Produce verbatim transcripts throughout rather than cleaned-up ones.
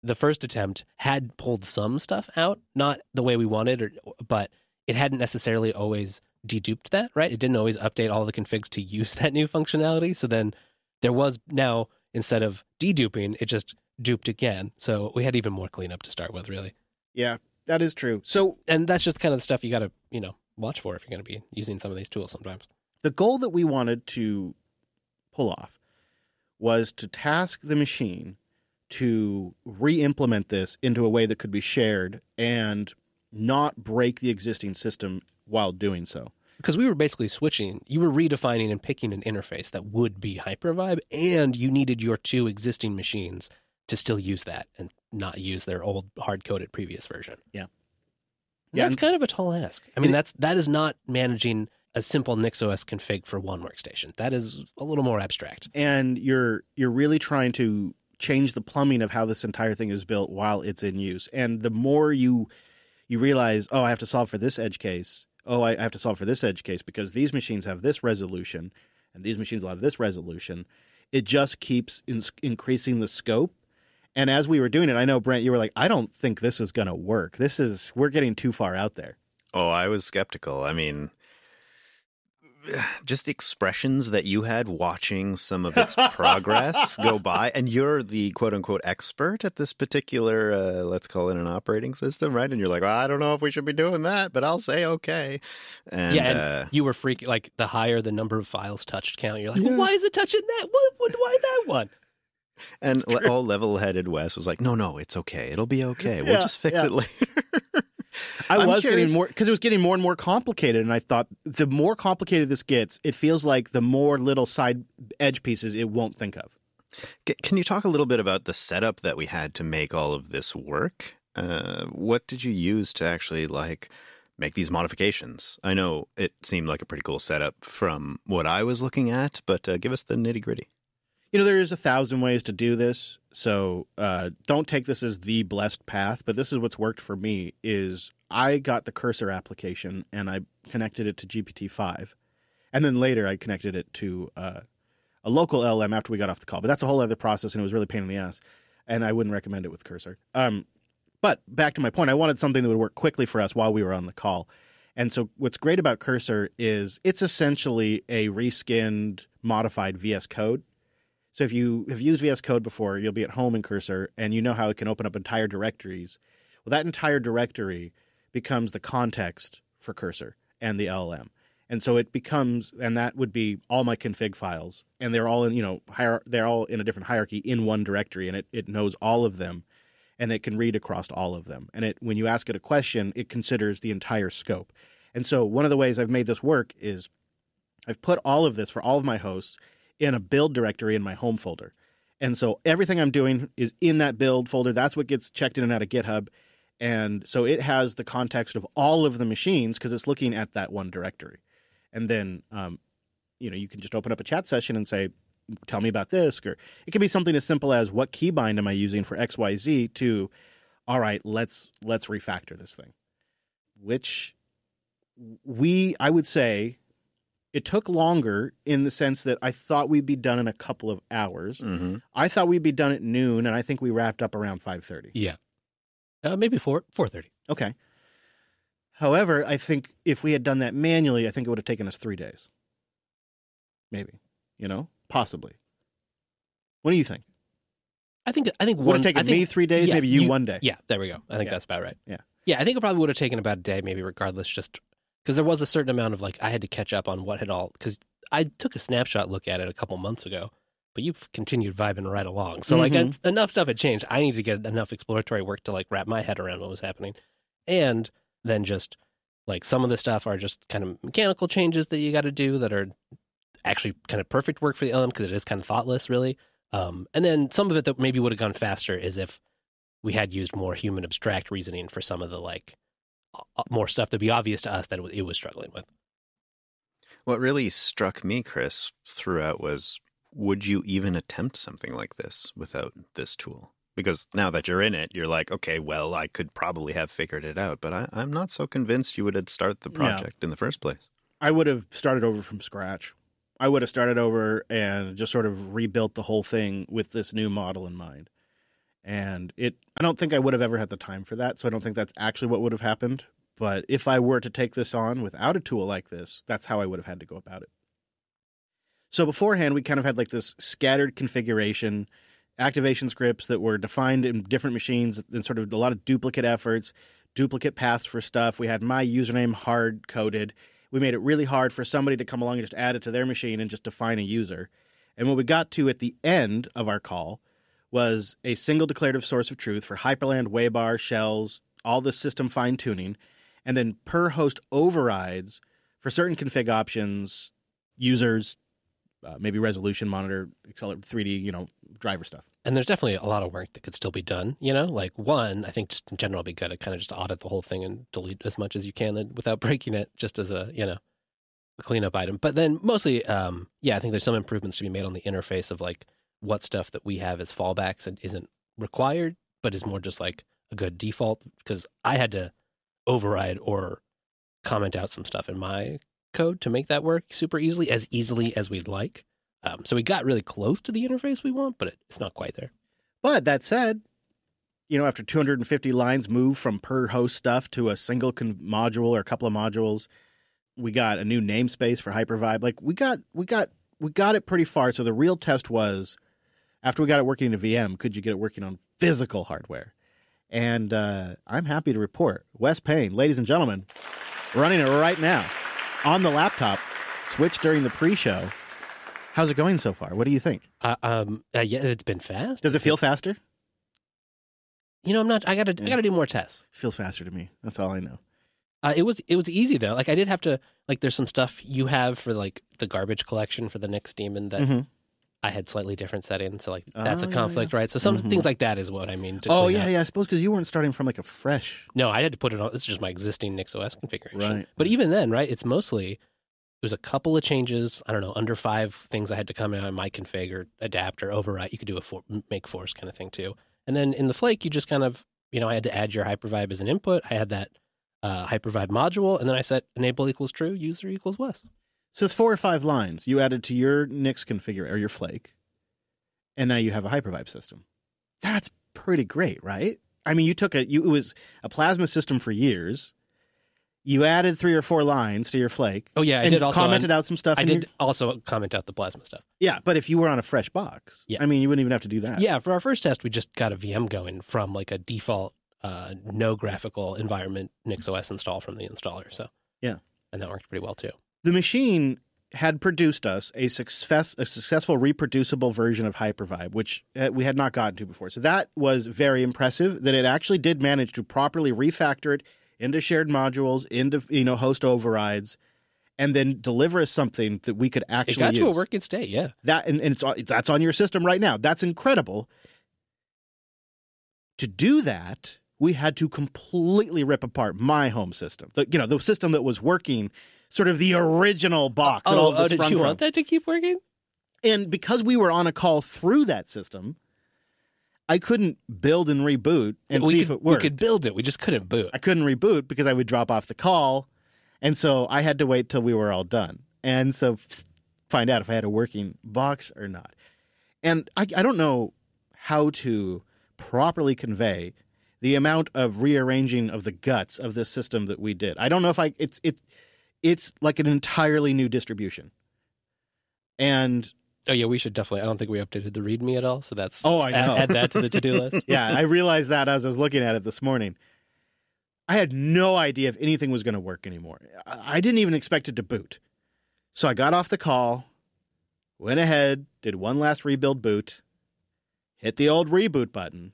the first attempt had pulled some stuff out, not the way we wanted, or, but it hadn't necessarily always deduped that, right? It didn't always update all the configs to use that new functionality. So then there was now, instead of deduping, it just duped again. So we had even more cleanup to start with, really. Yeah, that is true. So, and that's just kind of the stuff you got to, you know, watch for if you're going to be using some of these tools sometimes. The goal that we wanted to pull off was to task the machine to re-implement this into a way that could be shared and not break the existing system while doing so. Because we were basically switching, you were redefining and picking an interface that would be Hypervibe, and you needed your two existing machines to still use that and not use their old hard-coded previous version. Yeah. And yeah, that's and kind of a tall ask. I mean, that's that is not managing a simple NixOS config for one workstation. That is a little more abstract. And you're you're really trying to change the plumbing of how this entire thing is built while it's in use. And the more you you realize, oh, I have to solve for this edge case. Oh, I have to solve for this edge case because these machines have this resolution and these machines will have this resolution. It just keeps in, increasing the scope. And as we were doing it, I know, Brent, you were like, I don't think this is going to work. This is, we're getting too far out there. Oh, I was skeptical. I mean, just the expressions that you had watching some of its progress go by, and you're the quote-unquote expert at this particular, uh, let's call it an operating system, right? And you're like, well, I don't know if we should be doing that, but I'll say okay. And, yeah, and uh, you were freaking, like, the higher the number of files touched count, you're like, Yeah. well, why is it touching that? What, what, why that one? and le- all level-headed Wes was like, no, no, it's okay. It'll be okay. We'll Yeah, just fix yeah. it later. I I'm was curious- getting more because it was getting more and more complicated, and I thought the more complicated this gets, it feels like the more little side edge pieces it won't think of. C- Can you talk a little bit about the setup that we had to make all of this work? Uh, what did you use to actually like make these modifications? I know it seemed like a pretty cool setup from what I was looking at, but uh, give us the nitty gritty. You know, there is a thousand ways to do this, so uh, don't take this as the blessed path, but this is what's worked for me is I got the Cursor application and I connected it to G P T five, and then later I connected it to uh, a local L L M after we got off the call, but that's a whole other process and it was really a pain in the ass, and I wouldn't recommend it with Cursor. Um, but back to my point, I wanted something that would work quickly for us while we were on the call, and so what's great about Cursor is it's essentially a reskinned, modified V S Code. So if you have used V S Code before, you'll be at home in Cursor, and you know how it can open up entire directories. Well, that entire directory becomes the context for Cursor and the L L M. And so it becomes, and that would be all my config files, and they're all in, you know, hier- they're all in a different hierarchy in one directory, and it, it knows all of them, and it can read across all of them. And it, when you ask it a question, it considers the entire scope. And so one of the ways I've made this work is I've put all of this for all of my hosts in a build directory in my home folder. And so everything I'm doing is in that build folder. That's what gets checked in and out of GitHub. And so it has the context of all of the machines because it's looking at that one directory. And then, um, you know, you can just open up a chat session and say, tell me about this. Or it can be something as simple as what keybind am I using for X Y Z to, all right, let's let's refactor this thing. Which we, I would say, it took longer in the sense that I thought we'd be done in a couple of hours. Mm-hmm. I thought we'd be done at noon, and I think we wrapped up around five thirty. Yeah. Uh, maybe four, four thirty. Okay. However, I think if we had done that manually, I think it would have taken us three days. Maybe. You know? Possibly. What do you think? I think I think Would one, have taken I think, me three days, yeah, maybe you, one day. Yeah, there we go. I think Yeah. that's about right. Yeah. Yeah, I think it probably would have taken about a day, maybe regardless, just because there was a certain amount of like, I had to catch up on what had all, because I took a snapshot look at it a couple months ago, but you've continued vibing right along. So like Mhm. I, enough stuff had changed. I need to get enough exploratory work to like wrap my head around what was happening. And then just like some of the stuff are just kind of mechanical changes that you got to do that are actually kind of perfect work for the L M because it is kind of thoughtless, really. Um, and then some of it that maybe would have gone faster is if we had used more human abstract reasoning for some of the like uh, more stuff that'd be obvious to us that it was, it was struggling with. What really struck me, Chris, throughout was, would you even attempt something like this without this tool? Because now that you're in it, you're like, okay, well, I could probably have figured it out, but I, I'm not so convinced you would have started the project in the first place. I would have started over from scratch. I would have started over and just sort of rebuilt the whole thing with this new model in mind. And it, I don't think I would have ever had the time for that, so I don't think that's actually what would have happened. But if I were to take this on without a tool like this, that's how I would have had to go about it. So beforehand, we kind of had like this scattered configuration, activation scripts that were defined in different machines, and sort of a lot of duplicate efforts, duplicate paths for stuff. We had my username hard-coded. We made it really hard for somebody to come along and just add it to their machine and just define a user. And what we got to at the end of our call was a single declarative source of truth for Hyperland, Waybar, shells, all the system fine-tuning, and then per host overrides for certain config options, users, uh, maybe resolution monitor, accelerate three D, you know, driver stuff. And there's definitely a lot of work that could still be done, you know? Like, one, I think just in general, it'd be good to kind of just audit the whole thing and delete as much as you can without breaking it, just as a, you know, a cleanup item. But then mostly, um, yeah, I think there's some improvements to be made on the interface of, like, what stuff that we have as fallbacks and isn't required, but is more just, like, a good default. Because I had to override or comment out some stuff in my code to make that work super easily, as easily as we'd like. Um, so we got really close to the interface we want, but it, it's not quite there. But that said, you know, after two hundred fifty lines move from per host stuff to a single con- module or a couple of modules, we got a new namespace for Hypervibe. Like we got, we got, we got it pretty far. So the real test was, after we got it working in a V M, could you get it working on physical hardware? And uh, I'm happy to report, Wes Payne, ladies and gentlemen, running it right now on the laptop, switched during the pre-show. How's it going so far? What do you think? Uh, um, uh, yeah, it's been fast. Does it feel faster? You know, I'm not. I gotta. Yeah. I gotta do more tests. It feels faster to me. That's all I know. Uh, it was. It was easy though. Like I did have to. Like there's some stuff you have for like the garbage collection for the Nix daemon that Mm-hmm. I had slightly different settings. So like that's Oh, a yeah, conflict, yeah. right? So some Mhm. things like that is what I mean. To Oh clean yeah, up. yeah. I suppose because you weren't starting from like a fresh. No, I had to put it on. It's just my existing NixOS configuration. Right. But even then, right? It's mostly. There's a couple of changes. I don't know, under five things I had to come out in my config or adapt or overwrite. You could do a for, make force kind of thing too. And then in the Flake, you just kind of, you know, I had to add your Hypervibe as an input. I had that uh, Hypervibe module, and then I set enable equals true, user equals Wes. So it's four or five lines you added to your Nix configure or your Flake, and now you have a Hypervibe system. That's pretty great, right? I mean, you took a you it was a Plasma system for years. You added three or four lines to your Flake. Oh yeah, I and did also commented on, out some stuff. I in did your- also comment out the Plasma stuff. Yeah, but if you were on a fresh box, Yeah. I mean, you wouldn't even have to do that. Yeah, for our first test, we just got a V M going from like a default uh, no graphical environment NixOS install from the installer. So Yeah. and that worked pretty well too. The machine had produced us a success, a successful reproducible version of Hypervibe, which uh, we had not gotten to before. So that was very impressive. That it actually did manage to properly refactor it into shared modules, into you know host overrides, and then deliver us something that we could It actually got to a use. working state. Yeah. That and, and it's on- that's on your system right now. That's incredible. To do that, we had to completely rip apart my home system. The, you know, the system that was working, sort of the original box. that all Oh, this oh did sprung you from. want that to keep working? And because we were on a call through that system, I couldn't build and reboot and we see could, if it worked. We could build it. We just couldn't boot. I couldn't reboot because I would drop off the call. And so I had to wait till we were all done. And so f- find out if I had a working box or not. And I, I don't know how to properly convey the amount of rearranging of the guts of this system that we did. I don't know if I it's it it's like an entirely new distribution. And Oh yeah, we should definitely. I don't think we updated the README at all, so that's. Oh, I add- know. Add, that to the to-do list. yeah, I realized that as I was looking at it this morning. I had no idea if anything was going to work anymore. I I didn't even expect it to boot. So I got off the call, went ahead, did one last rebuild boot, hit the old reboot button,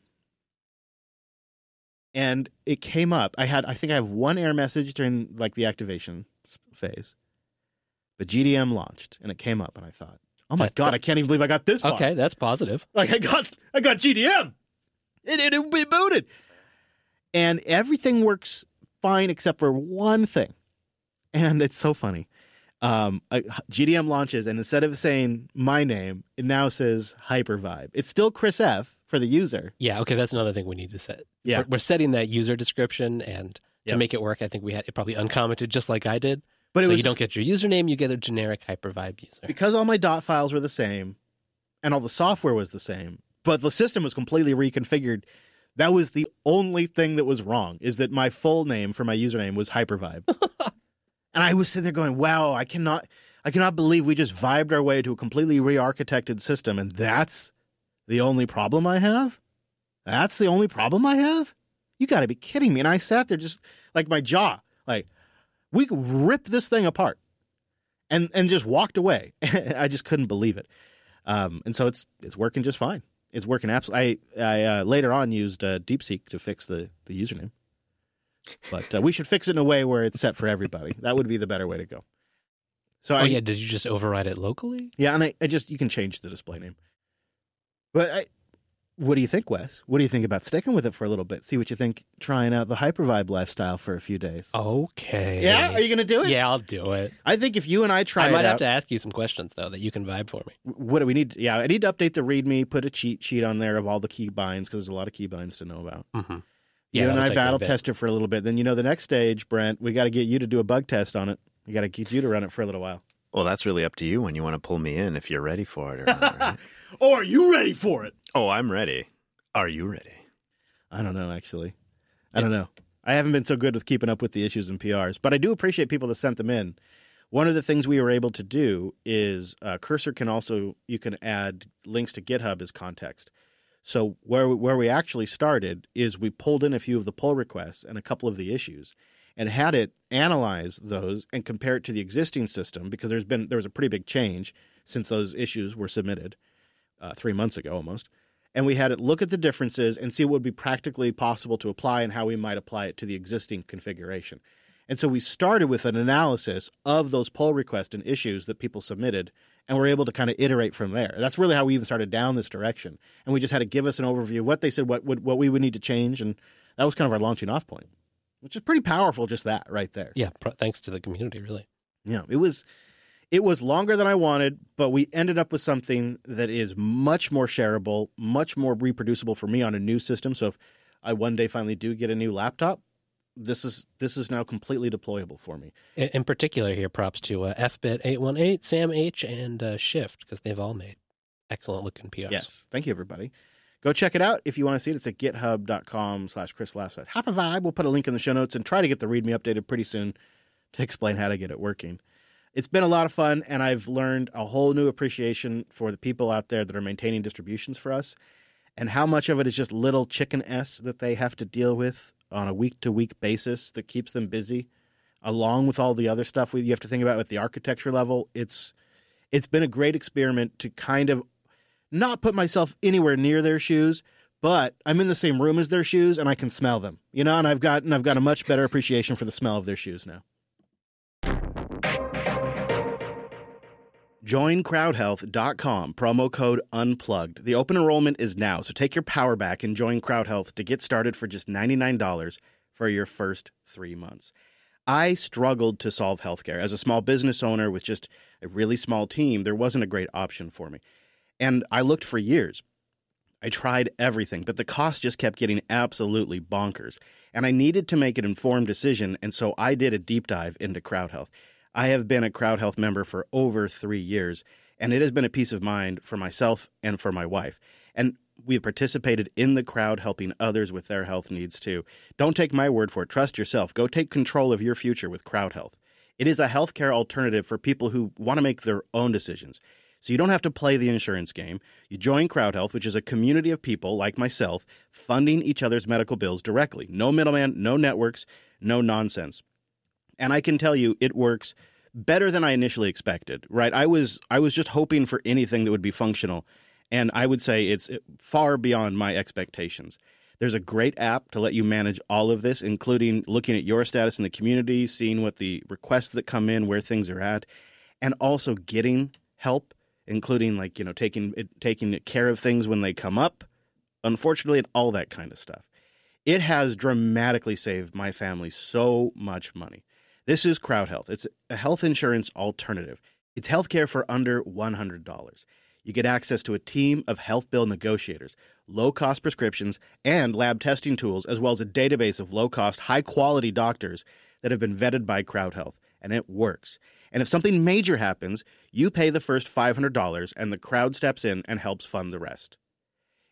and it came up. I had, I think I have one error message during like the activation s- phase, but G D M launched and it came up, and I thought, oh my That- god, that- I can't even believe I got this far. Okay, that's positive. Like I got, I got G D M. It it, it be booted, and everything works fine except for one thing, and it's so funny. Um, a- G D M launches, and instead of saying my name, it now says Hypervibe. It's still Chris F for the user. Yeah. Okay, that's another thing we need to set. Yeah. We're, we're setting that user description, and to Yep. make it work, I think we had it probably uncommented just like I did. But it so was you don't get your username; you get a generic Hypervibe user. because all my dot files were the same, and all the software was the same. but the system was completely reconfigured. That was the only thing that was wrong, is that my full name for my username was Hypervibe. And I was sitting there going, wow, I cannot I cannot believe we just vibed our way to a completely re-architected system, and that's the only problem I have? That's the only problem I have? You got to be kidding me. And I sat there just like my jaw, like, we could rip this thing apart, and and just walked away. I just couldn't believe it. Um, and so it's it's working just fine. It's working absolutely. I, I uh, later on used uh, DeepSeek to fix the, the username. But uh, we should fix it in a way where it's set for everybody. That would be the better way to go. So oh, I, yeah. Did you just override it locally? Yeah, and I, I just, you can change the display name. But I, what do you think, Wes? What do you think about sticking with it for a little bit? See what you think trying out the Hypervibe lifestyle for a few days. Okay. Yeah? Are you going to do it? Yeah, I'll do it. I think if you and I try I might it have out, to ask you some questions, though, that you can vibe for me. What do we need? Yeah, I need to update the README, put a cheat sheet on there of all the key binds, because there's a lot of key binds to know about. Mm-hmm. You Yeah, and that'll I take me a battle bit. test it for a little bit. Then, you know, the next stage, Brent, we got to get you to do a bug test on it. We got to get you to run it for a little while. Well, that's really up to you when you want to pull me in, if you're ready for it or not, right? Oh, are you ready for it? Oh, I'm ready. Are you ready? I don't know, actually. I don't know. I haven't been so good with keeping up with the issues and P Rs, but I do appreciate people that sent them in. One of the things we were able to do is uh, Cursor can also, you can add links to GitHub as context. So where where we actually started is we pulled in a few of the pull requests and a couple of the issues and had it analyze those and compare it to the existing system, because there's been there was a pretty big change since those issues were submitted uh, three months ago almost. And we had it look at the differences and see what would be practically possible to apply and how we might apply it to the existing configuration. And so we started with an analysis of those pull requests and issues that people submitted, and we're able to kind of iterate from there. That's really how we even started down this direction. And we just had to give us an overview of what they said, what would, what we would need to change, and that was kind of our launching off point, which is pretty powerful, just that right there. Yeah, pro- thanks to the community, really. Yeah, it was it was longer than I wanted, but we ended up with something that is much more shareable, much more reproducible for me on a new system. So if I one day finally do get a new laptop, this is this is now completely deployable for me. In, in particular here, props to uh, F bit eight one eight, Sam H, and uh, Shift, because they've all made excellent looking P Rs. Yes. Thank you, everybody. Go check it out if you want to see it. It's at github.com slash Chris Lassett. Hypervibe. We'll put a link in the show notes and try to get the README updated pretty soon to explain how to get it working. It's been a lot of fun, and I've learned a whole new appreciation for the people out there that are maintaining distributions for us, and how much of it is just little chicken S that they have to deal with on a week-to-week basis that keeps them busy, along with all the other stuff we, you have to think about at the architecture level. It's it's been a great experiment to kind of not put myself anywhere near their shoes, but I'm in the same room as their shoes, and I can smell them. You know, and I've got and I've got a much better appreciation for the smell of their shoes now. join crowd health dot com, promo code UNPLUGGED. The open enrollment is now, so take your power back and join CrowdHealth to get started for just ninety-nine dollars for your first three months. I struggled to solve healthcare. As a small business owner with just a really small team, there wasn't a great option for me. And I looked for years. I tried everything, but the cost just kept getting absolutely bonkers. And I needed to make an informed decision, and so I did a deep dive into CrowdHealth. I have been a CrowdHealth member for over three years, and it has been a peace of mind for myself and for my wife. And we've participated in the crowd helping others with their health needs too. Don't take my word for it. Trust yourself. Go take control of your future with CrowdHealth. It is a healthcare alternative for people who want to make their own decisions. So you don't have to play the insurance game. You join CrowdHealth, which is a community of people like myself funding each other's medical bills directly. No middleman, no networks, no nonsense. And I can tell you it works better than I initially expected, right? I was I was just hoping for anything that would be functional, and I would say it's far beyond my expectations. There's a great app to let you manage all of this, including looking at your status in the community, seeing what the requests that come in, where things are at, and also getting help, including like, you know, taking taking care of things when they come up, unfortunately, and all that kind of stuff. It has dramatically saved my family so much money. This is CrowdHealth. It's a health insurance alternative. It's healthcare for under one hundred dollars. You get access to a team of health bill negotiators, low-cost prescriptions, and lab testing tools, as well as a database of low-cost, high-quality doctors that have been vetted by CrowdHealth, and it works. And if something major happens, you pay the first five hundred dollars, and the crowd steps in and helps fund the rest.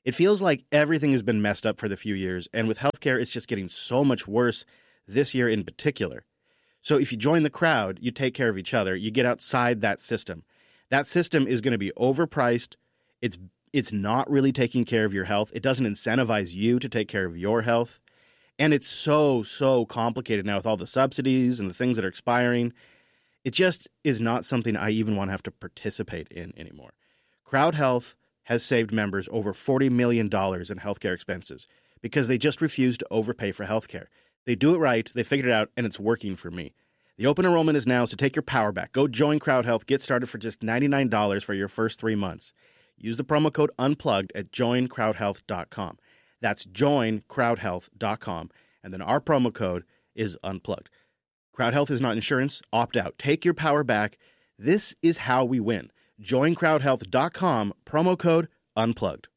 It feels like everything has been messed up for the few years, and with healthcare, it's just getting so much worse this year in particular. So if you join the crowd, you take care of each other, you get outside that system. That system is going to be overpriced. It's it's not really taking care of your health. It doesn't incentivize you to take care of your health. And it's so, so complicated now with all the subsidies and the things that are expiring. It just is not something I even want to have to participate in anymore. Crowd Health has saved members over forty million dollars in healthcare expenses because they just refuse to overpay for healthcare. They do it right, they figured it out, and it's working for me. The open enrollment is now, so take your power back. Go join Crowd Health. Get started for just ninety-nine dollars for your first three months. Use the promo code UNPLUGGED at join crowd health dot com. That's join crowd health dot com, and then our promo code is UNPLUGGED. Crowd Health is not insurance. Opt out. Take your power back. This is how we win. join crowd health dot com, promo code UNPLUGGED.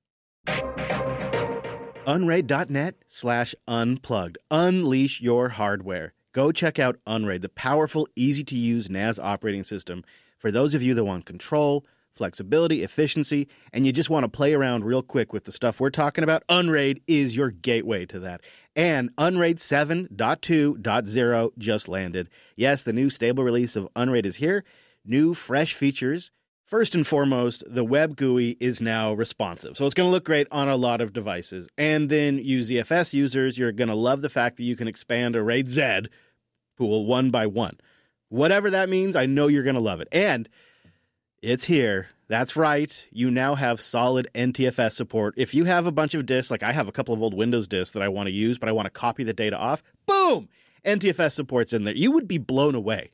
Unraid.net slash unplugged. Unleash your hardware. Go check out Unraid, the powerful, easy-to-use N A S operating system for those of you that want control, flexibility, efficiency, and you just want to play around real quick with the stuff we're talking about. Unraid is your gateway to that. And Unraid seven point two point zero just landed. Yes, the new stable release of Unraid is here. New, fresh features. First and foremost, the web G U I is now responsive. So it's going to look great on a lot of devices. And then you Z F S users, you're going to love the fact that you can expand a RAID Z pool one by one. Whatever that means, I know you're going to love it. And it's here. That's right. You now have solid N T F S support. If you have a bunch of disks, like I have a couple of old Windows disks that I want to use, but I want to copy the data off, boom! N T F S support's in there. You would be blown away.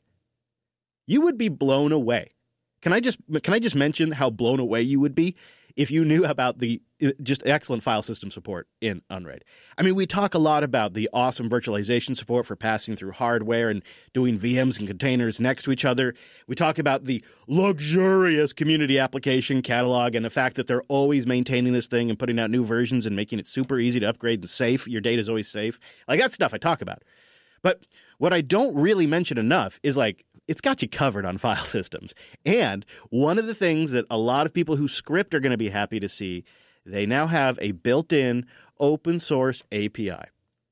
You would be blown away. Can I just can I just mention how blown away you would be if you knew about the just excellent file system support in Unraid? I mean, we talk a lot about the awesome virtualization support for passing through hardware and doing V Ms and containers next to each other. We talk about the luxurious community application catalog and the fact that they're always maintaining this thing and putting out new versions and making it super easy to upgrade and safe. Your data is always safe. Like, that stuff I talk about. But what I don't really mention enough is, like, it's got you covered on file systems. And one of the things that a lot of people who script are going to be happy to see, they now have a built-in open source A P I.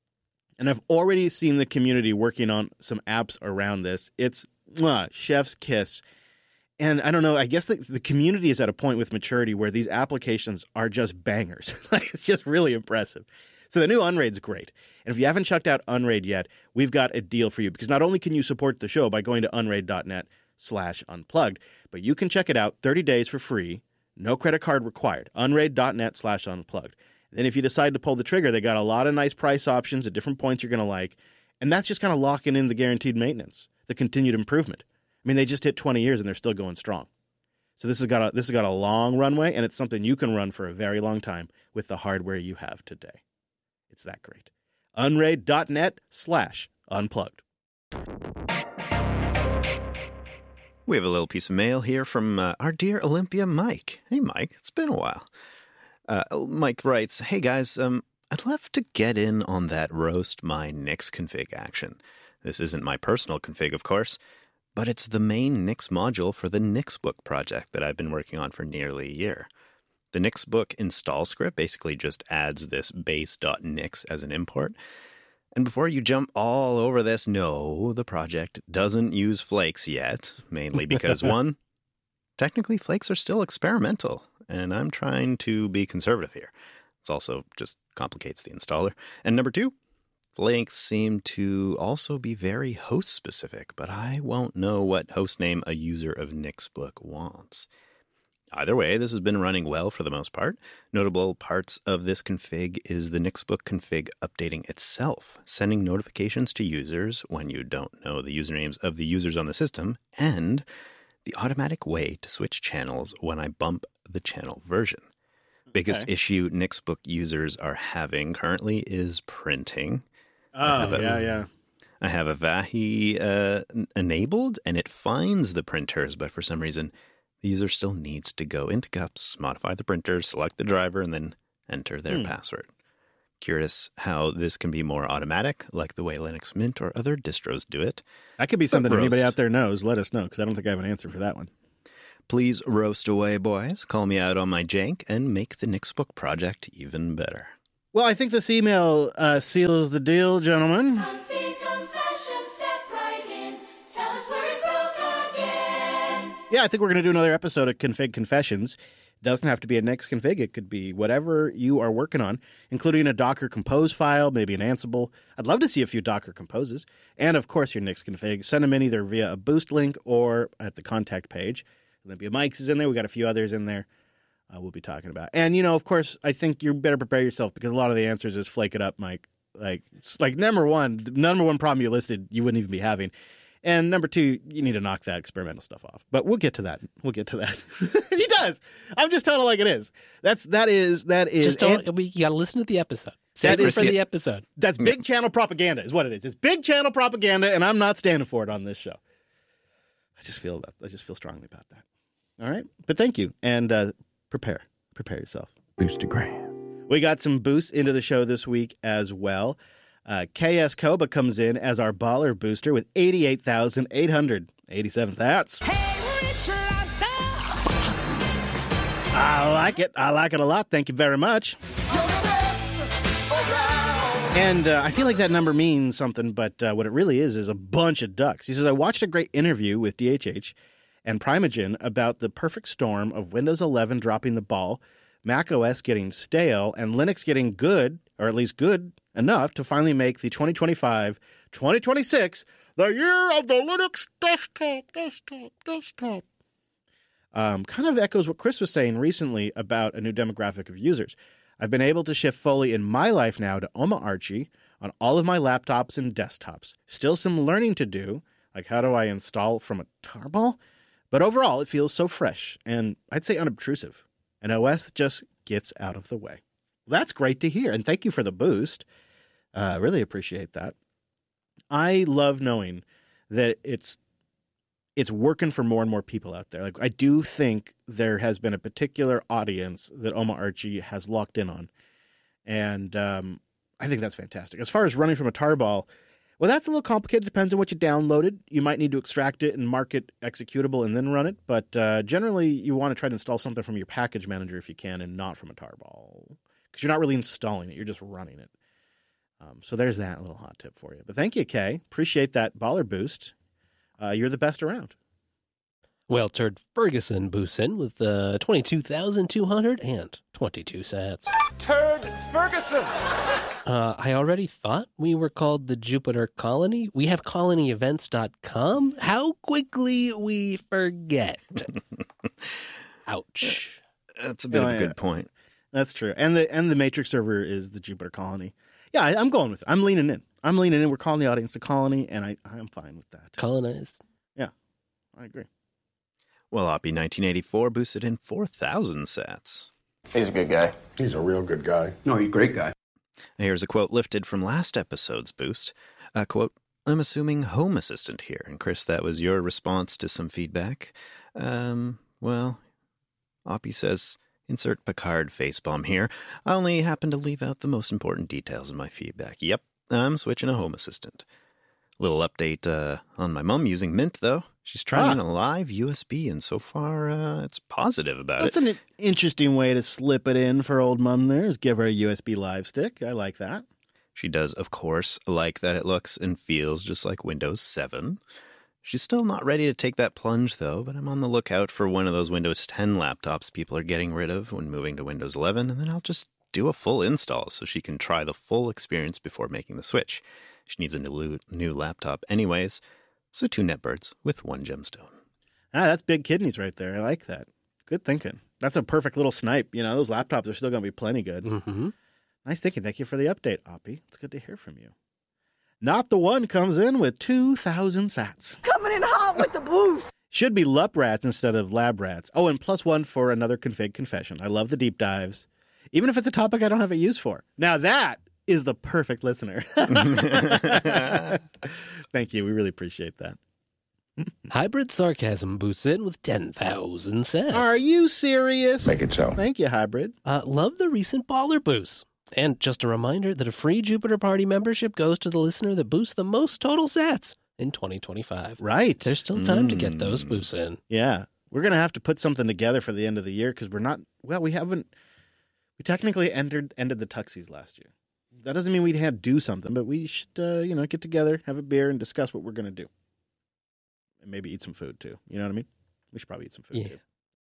And I've already seen the community working on some apps around this. It's mwah, chef's kiss. And I don't know, I guess the, the community is at a point with maturity where these applications are just bangers. Like, it's just really impressive. So the new Unraid's great. And if you haven't checked out Unraid yet, we've got a deal for you, because not only can you support the show by going to unraid.net slash unplugged, but you can check it out thirty days for free, no credit card required, unraid.net slash unplugged. Then if you decide to pull the trigger, they got a lot of nice price options at different points you're going to like, and that's just kind of locking in the guaranteed maintenance, the continued improvement. I mean, they just hit twenty years and they're still going strong. So this has got a, this has got a long runway, and it's something you can run for a very long time with the hardware you have today. It's that great. Unraid.net slash unplugged. We have a little piece of mail here from uh, our dear Olympia Mike. Hey, Mike. It's been a while. Uh, Mike writes, hey, guys, um, I'd love to get in on that roast my Nix config action. This isn't my personal config, of course, but it's the main Nix module for the Nixbook project that I've been working on for nearly a year. The Nixbook install script basically just adds this base.nix as an import. And before you jump all over this, no, the project doesn't use Flakes yet, mainly because, one, technically Flakes are still experimental, and I'm trying to be conservative here. It's also just complicates the installer. And number two, Flakes seem to also be very host-specific, but I won't know what hostname a user of Nixbook wants. Either way, this has been running well for the most part. Notable parts of this config is the Nixbook config updating itself, sending notifications to users when you don't know the usernames of the users on the system, and the automatic way to switch channels when I bump the channel version. Biggest okay. issue Nixbook users are having currently is printing. Oh, a, yeah, yeah. I have a Vahi uh, enabled, and it finds the printers, but for some reason, the user still needs to go into Gups, modify the printer, select the driver, and then enter their hmm. password. Curious how this can be more automatic, like the way Linux Mint or other distros do it. That could be something anybody out there knows. Let us know, because I don't think I have an answer for that one. Please roast away, boys. Call me out on my jank and make the Nixbook project even better. Well, I think this email uh, seals the deal, gentlemen. Config confession, step right in. Tell us where it broke again. Yeah, I think we're going to do another episode of Config Confessions. It doesn't have to be a Nix config. It could be whatever you are working on, including a Docker Compose file, maybe an Ansible. I'd love to see a few Docker Composes. And, of course, your Nix config. Send them in either via a boost link or at the contact page. Olympia Mikes is in there. We got a few others in there uh, we'll be talking about. And, you know, of course, I think you better prepare yourself because a lot of the answers is flake it up, Mike. Like, like number one, the number one problem you listed, you wouldn't even be having. And number two, you need to knock that experimental stuff off. But we'll get to that. We'll get to that. He does. I'm just telling it like it is. That's that is that is. Just don't. and, we, you got to listen to the episode. Save it for the episode. That's big channel propaganda, is what it is. It's big channel propaganda, and I'm not standing for it on this show. I just feel that. I just feel strongly about that. All right, but thank you, and uh, prepare, prepare yourself. Boostagram. We got some boosts into the show this week as well. Uh, K S Koba comes in as our baller booster with eighty-eight thousand eight hundred eighty-seven sats. Hey, Rich Lobster! I like it. I like it a lot. Thank you very much. You're the best around. And uh, I feel like that number means something, but uh, what it really is is a bunch of ducks. He says, I watched a great interview with D H H and Primeagen about the perfect storm of Windows eleven dropping the ball, Mac O S getting stale, and Linux getting good, or at least good enough to finally make the twenty twenty-five twenty twenty-six the year of the Linux desktop, desktop, desktop. Um, kind of echoes what Chris was saying recently about a new demographic of users. I've been able to shift fully in my life now to Oma Archie on all of my laptops and desktops. Still some learning to do, like how do I install from a tarball? But overall, it feels so fresh and I'd say unobtrusive. And O S just gets out of the way. That's great to hear, and thank you for the boost. I uh, really appreciate that. I love knowing that it's it's working for more and more people out there. Like I do think there has been a particular audience that Oma Archie has locked in on, and um, I think that's fantastic. As far as running from a tarball, well, that's a little complicated. Depends on what you downloaded. You might need to extract it and mark it executable and then run it. But uh, generally, you want to try to install something from your package manager if you can, and not from a tarball. Because you're not really installing it. You're just running it. Um, so there's that little hot tip for you. But thank you, Kay. Appreciate that baller boost. Uh, you're the best around. Well, Turd Ferguson boosts in with uh, twenty-two thousand two hundred twenty-two sats. Turd Ferguson. Uh, I already thought we were called the Jupiter Colony. We have colony events dot com. How quickly we forget. Ouch. That's a bit Oh, of a yeah. good point. That's true. And the and the Matrix server is the Jupiter Colony. Yeah, I, I'm going with it. I'm leaning in. I'm leaning in. We're calling the audience the colony, and I, I'm fine with that. Colonized. I agree. Well, Oppie nineteen eighty-four boosted in four thousand sats. He's a good guy. He's a real good guy. No, he's a great guy. Here's a quote lifted from last episode's boost. Uh, quote, I'm assuming Home Assistant here. And Chris, that was your response to some feedback. Um, well, Oppie says, insert Picard facepalm here. I only happen to leave out the most important details in my feedback. Yep, I'm switching to Home Assistant. Little update uh, on my mom using Mint, though. She's trying Ah. a live U S B, and so far uh, it's positive about That's it. an interesting way to slip it in for old mum there, is give her a U S B live stick. I like that. She does, of course, like that it looks and feels just like Windows seven. She's still not ready to take that plunge, though, but I'm on the lookout for one of those Windows ten laptops people are getting rid of when moving to Windows eleven, and then I'll just do a full install so she can try the full experience before making the switch. She needs a new, new laptop anyways, so two netbirds with one gemstone. Ah, that's big kidneys right there. I like that. Good thinking. That's a perfect little snipe. You know, those laptops are still going to be plenty good. Mm-hmm. Nice thinking. Thank you for the update, Oppie. It's good to hear from you. Not the One comes in with two thousand sats. Coming in hot with the boost. Should be Lup Rats instead of Lab Rats. Oh, and plus one for another config confession. I love the deep dives, even if it's a topic I don't have a use for. Now that is the perfect listener. Thank you. We really appreciate that. Hybrid Sarcasm boosts in with ten thousand sats. Are you serious? Make it so. Thank you, Hybrid. Uh, love the recent baller boosts. And just a reminder that a free Jupiter Party membership goes to the listener that boosts the most total sats in twenty twenty-five. Right. There's still time to get those Mm. boosts in. Yeah. We're going to have to put something together for the end of the year because we're not, well, we haven't, we technically entered ended the Tuxies last year. That doesn't mean we had to do something, but we should, uh, you know, get together, have a beer, and discuss what we're going to do. And maybe eat some food, too. You know what I mean? We should probably eat some food, Yeah. too.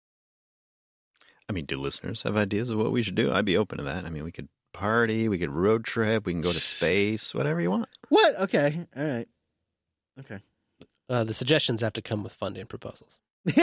I mean, do listeners have ideas of what we should do? I'd be open to that. I mean, we could party, we could road trip, we can go to space, whatever you want. What? Okay. All right. Okay. Uh, the suggestions have to come with funding proposals.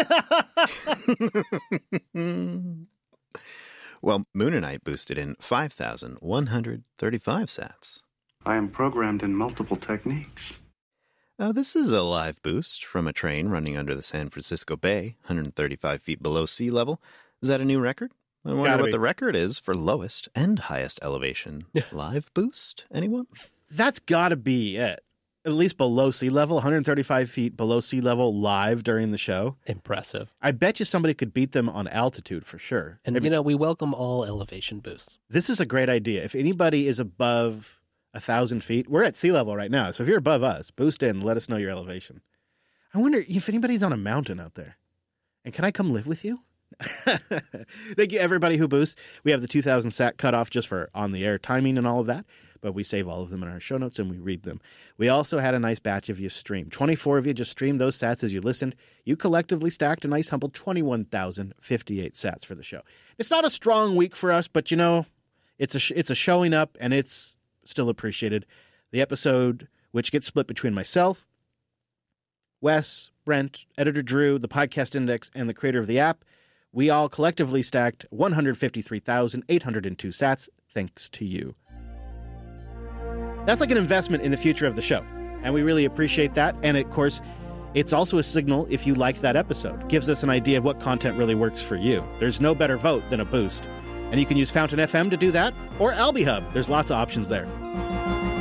Well, Moonanite boosted in five thousand one hundred thirty-five sats. I am programmed in multiple techniques. Uh, this is a live boost from a train running under the San Francisco Bay, one hundred thirty-five feet below sea level. Is that a new record? I wonder Gotta what be. the record is for lowest and highest elevation. Live boost? Anyone? That's got to be it. At least below sea level, one hundred thirty-five feet below sea level live during the show. Impressive. I bet you somebody could beat them on altitude for sure. And, Maybe- you know, we welcome all elevation boosts. This is a great idea. If anybody is above a thousand feet, we're at sea level right now. So if you're above us, boost in, let us know your elevation. I wonder if anybody's on a mountain out there. And can I come live with you? Thank you, everybody who boosts. We have the two thousand sat cutoff just for on the air timing and all of that, but we save all of them in our show notes and we read them. We also had a nice batch of you stream. twenty-four of you just streamed those sats as you listened. You collectively stacked a nice humble twenty-one thousand fifty-eight sats for the show. It's not a strong week for us, but you know, it's a sh- it's a showing up and it's still appreciated. The episode, which gets split between myself, Wes, Brent, editor Drew, the podcast index, and the creator of the app, we all collectively stacked one hundred fifty-three thousand eight hundred two sats, thanks to you. That's like an investment in the future of the show, and we really appreciate that. And, of course, it's also a signal if you liked that episode. Gives us an idea of what content really works for you. There's no better vote than a boost. And you can use Fountain F M to do that, or AlbiHub. There's lots of options there.